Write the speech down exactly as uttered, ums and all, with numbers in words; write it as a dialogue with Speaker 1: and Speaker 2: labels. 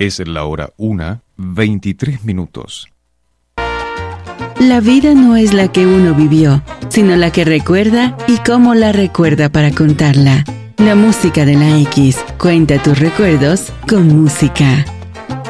Speaker 1: Es la hora una, veintitrés minutos.
Speaker 2: La vida no es la que uno vivió, sino la que recuerda y cómo la recuerda para contarla. La música de la X. Cuenta tus recuerdos con música.